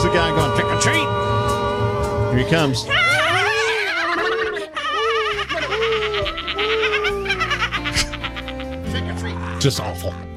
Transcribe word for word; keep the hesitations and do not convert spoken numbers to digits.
the guy going, trick or treat. Here he comes. Just awful.